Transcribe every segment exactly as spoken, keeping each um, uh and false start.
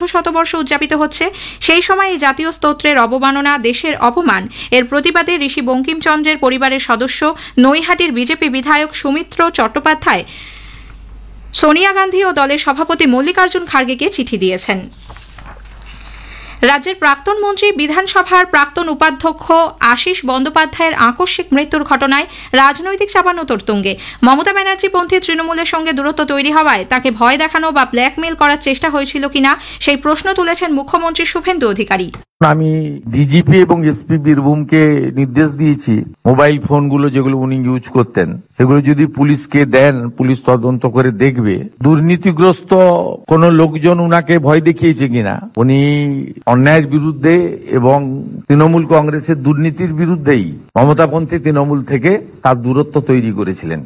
অর্ধশতবর্ষ উদযাপিত হচ্ছে, সেই সময় এই জাতীয় স্তোত্রের অবমাননা, দেশের অপমান, এর প্রতিবাদে ঋষি বঙ্কিমচন্দ্রের পরিবারের সদস্য নৈহাটির বিজেপি বিধায়ক সুমিত্র চট্টোপাধ্যায় সোনিয়া গান্ধী ও দলের সভাপতি মল্লিকার্জুন খার্গেকে চিঠি দিয়েছেন। রাজ্যের প্রাক্তন মন্ত্রী, বিধানসভার প্রাক্তন উপাধ্যক্ষ আশিস বন্দ্যোপাধ্যায়ের আকস্মিক মৃত্যুর ঘটনায় রাজনৈতিক চাপানোতর তুঙ্গে। মমতা ব্যানার্জি পন্থী তৃণমূলের সঙ্গে দূরত্ব তৈরি হওয়ায় তাকে ভয় দেখানো বা ব্ল্যাকমেল করার চেষ্টা হয়েছিল কিনা সেই প্রশ্ন তুলেছেন মুখ্যমন্ত্রী শুভেন্দু অধিকারী। আমি ডিজিপি এবং এসপি বীরভূমকে নির্দেশ দিয়েছি, মোবাইল ফোনগুলো যেগুলো উনি ইউজ করতেন সেগুলো যদি পুলিশকে দেন, পুলিশ তদন্ত করে দেখবে দুর্নীতিগ্রস্ত কোন লোকজন উনাকে ভয় দেখিয়েছে কিনা। উনি অন্যায়ের বিরুদ্ধে এবং তৃণমূল কংগ্রেসের দুর্নীতির বিরুদ্ধেই মমতাপন্থী তৃণমূল থেকে তার দূরত্ব তৈরি করেছিলেন।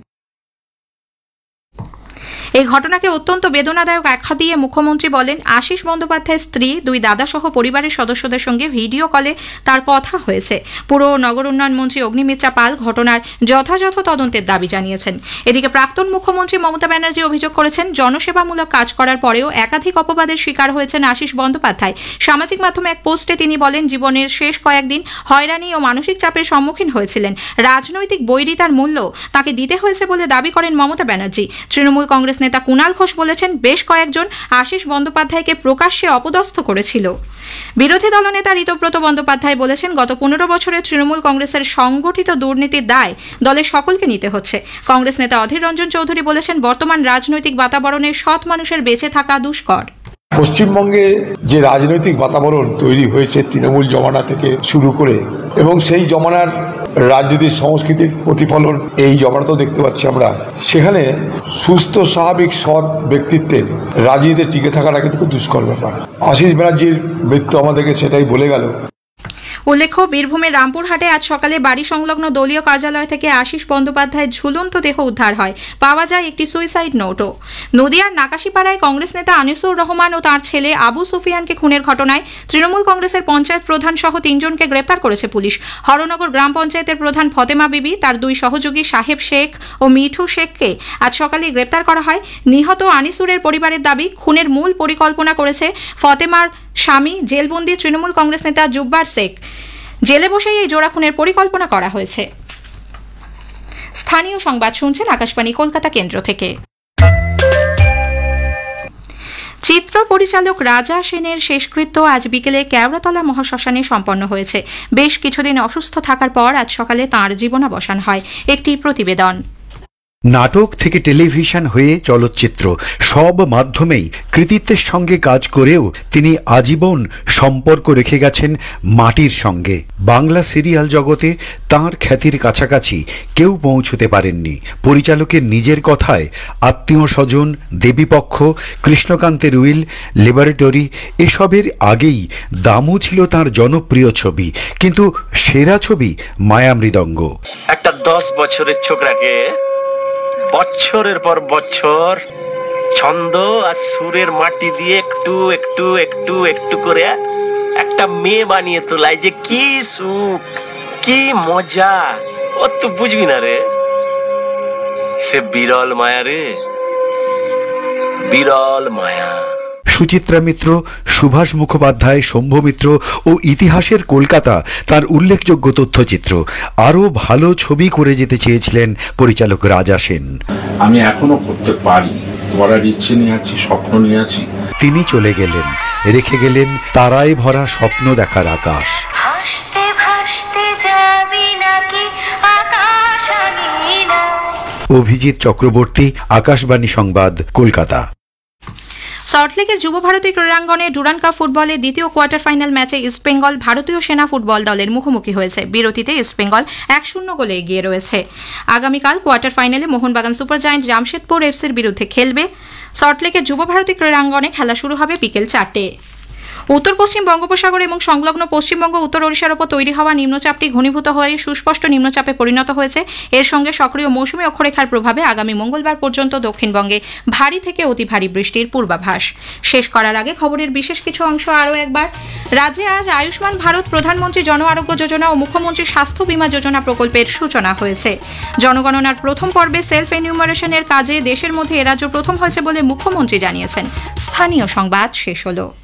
এই ঘটনাকে অত্যন্ত বেদনাদায়ক আখ্যা দিয়ে মুখ্যমন্ত্রী বলেন, আশিস বন্দ্যোপাধ্যায়ের স্ত্রী, দুই দাদা সহ পরিবারের সদস্যদের সঙ্গে ভিডিও কলে তার কথা হয়েছে। পুর ও নগর উন্নয়ন মন্ত্রী অগ্নিমিত্রা পাল ঘটনার যথাযথ তদন্তের দাবি জানিয়েছেন। এদিকে প্রাক্তন মুখ্যমন্ত্রী মমতা ব্যানার্জি অভিযোগ করেছেন, জনসেবামূলক কাজ করার পরেও একাধিক অপবাদের শিকার হয়েছেন আশিস বন্দ্যোপাধ্যায়। সামাজিক মাধ্যমে এক পোস্টে তিনি বলেন, জীবনের শেষ কয়েকদিন হয়রানি ও মানসিক চাপের সম্মুখীন হয়েছিলেন। রাজনৈতিক বৈরিতার মূল্য তাকে দিতে হয়েছে বলে দাবি করেন মমতা ব্যানার্জি। তৃণমূল কংগ্রেস নেতা কুণাল ঘোষ বলেছেন, বেশ কয়েকজন আশিস বন্দ্যোপাধ্যায়কে প্রকাশ্যে অপদস্থ করেছিল। বিরোধী দলনেতা ঋতব্রত বন্দ্যোপাধ্যায় বলেছেন, গত পনেরো বছরে তৃণমূল কংগ্রেসের সংগঠিত দুর্নীতির দায় দলের সকলকে নিতে হচ্ছে। কংগ্রেস নেতা অধীর রঞ্জন চৌধুরী বলেছেন, বর্তমান রাজনৈতিক বাতাবরণে সৎ মানুষের বেঁচে থাকা দুষ্কর। পশ্চিমবঙ্গে যে রাজনৈতিক বাতাবরণ তৈরি হয়েছে তৃণমূল জমানা থেকে শুরু করে, এবং সেই জমানার রাজনীতির সংস্কৃতির প্রতিফলন এই জমানাতেও দেখতে পাচ্ছি আমরা, সেখানে সুস্থ স্বাভাবিক সৎ ব্যক্তিত্বের রাজনীতিতে টিকে থাকাটা কিন্তু খুব দুষ্কর ব্যাপার। আশিস ব্যানার্জির মৃত্যু আমাদেরকে সেটাই বলে গেল। উল্লেখ্য, বীরভূমের রামপুরহাটে আজ সকালে বাড়ি সংলগ্ন দলীয় কার্যালয় থেকে আশিস বন্দ্যোপাধ্যায়ের ঝুলন্ত দেহ উদ্ধার হয়। পাওয়া যায় একটি সুইসাইড নোটও। নদিয়ার নাকাশিপাড়ায় কংগ্রেস নেতা আনিসুর রহমান ও তার ছেলে আবু সুফিয়ানকে খুনের ঘটনায় তৃণমূল কংগ্রেসের পঞ্চায়েত প্রধান সহ তিনজনকে গ্রেপ্তার করেছে পুলিশ। হরনগর গ্রাম পঞ্চায়েতের প্রধান ফতেমা বিবি, তার দুই সহযোগী সাহেব শেখ ও মিঠু শেখকে আজ সকালে গ্রেপ্তার করা হয়। নিহত আনিসুরের পরিবারের দাবি, খুনের মূল পরিকল্পনা করেছে ফতেমার স্বামী জেলবন্দি তৃণমূল কংগ্রেস নেতা জুব্বার শেখ। জেলে বসেই এই জোড়া খুনের পরিকল্পনা করা হয়েছে। স্থানীয় সংবাদ শুনছেন আকাশবাণী কলকাতা কেন্দ্র থেকে। চিত্র পরিচালক রাজা সেনের শেষকৃত্য আজ বিকেলে কেওড়াতলা মহাশ্মশানে সম্পন্ন হয়েছে। বেশ কিছুদিন অসুস্থ থাকার পর আজ সকালে তাঁর জীবনাবসান হয়। একটি প্রতিবেদন। নাটক থেকে টেলিভিশন হয়ে চলচ্চিত্র, সব মাধ্যমেই কৃতিত্বের সঙ্গে কাজ করেও তিনি আজীবন সম্পর্ক রেখে গেছেন মাটির সঙ্গে। বাংলা সিরিয়াল জগতে তাঁর খ্যাতির কাছাকাছি কেউ পৌঁছতে পারেননি। পরিচালকের নিজের কথায়, আত্মীয় স্বজন, দেবীপক্ষ, কৃষ্ণকান্তের উইল, ল্যাবরেটরি এসবের আগেই দামু ছিল তাঁর জনপ্রিয় ছবি, কিন্তু সেরা ছবি মায়ামৃদঙ্গ। একটা দশ বছরের ছোকরাকে বছরের পর বছর ছন্দ আর সুরের মাটি দিয়ে একটু একটু একটু একটু করে একটা মেয়ে বানিয়ে তোলায়, যে কি সুখ, কি মজা, ও তো বুঝবি না রে। সে বিরল মায়া রে, বিরল মায়া। সুচিত্রা মিত্র, সুভাষ মুখোপাধ্যায়, শম্ভু মিত্র ও ইতিহাসের কলকাতা তার উল্লেখযোগ্য তথ্যচিত্র। আরও ভালো ছবি করে যেতে চেয়েছিলেন পরিচালক রাজা সেন। আমি এখনো করতে পারি, করার ইচ্ছে নিয়ে আছি, স্বপ্ন নিয়ে আছি। তিনি চলে গেলেন, রেখে গেলেন তারায় ভরা স্বপ্ন দেখার আকাশ। অভিজিৎ চক্রবর্তী, আকাশবাণী সংবাদ, কলকাতা। সল্টলেকের যুবভারতী ক্রীড়াঙ্গনে ডুরান্ড কাপ ফুটবলের দ্বিতীয় কোয়ার্টার ফাইনাল ম্যাচে ইস্টবেঙ্গল ভারতীয় সেনা ফুটবল দলের মুখোমুখি হয়েছে। বিরতিতে ইস্টবেঙ্গল এক শূন্য গোলে এগিয়ে রয়েছে। আগামীকাল কোয়ার্টার ফাইনালে মোহনবাগান সুপার জায়ান্ট জামশেদপুর এফসির বিরুদ্ধে খেলবে। সল্টলেকের যুবভারতী ক্রীড়াঙ্গনে খেলা শুরু হবে বিকেল চারটে। উত্তর পশ্চিম বঙ্গোপসাগর এবং সংলগ্ন পশ্চিমবঙ্গ উত্তর ওড়িশার ওপর তৈরি হওয়া নিম্নচাপটি ঘনীভূত হয়ে সুস্পষ্ট নিম্নচাপে পরিণত হয়েছে। এর সঙ্গে সক্রিয় মৌসুমী অক্ষরেখার প্রভাবে আগামী মঙ্গলবার পর্যন্ত দক্ষিণবঙ্গে ভারী থেকে অতি ভারী বৃষ্টির পূর্বাভাস। শেষ করার আগে খবরের বিশেষ কিছু অংশ আরও একবার। রাজ্যে আজ আয়ুষ্মান ভারত, প্রধানমন্ত্রী জন আরোগ্য যোজনা ও মুখ্যমন্ত্রী স্বাস্থ্য বীমা যোজনা প্রকল্পের সূচনা হয়েছে। জনগণনার প্রথম পর্বে সেলফ এনিউমারেশনের কাজে দেশের মধ্যে এ রাজ্য প্রথম হয়েছে বলে মুখ্যমন্ত্রী জানিয়েছেন। স্থানীয় সংবাদ শেষ হলো।